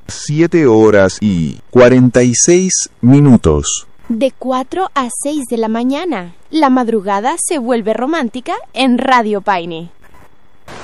7:46. De 4 a 6 de la mañana. La madrugada se vuelve romántica en Radio Paine.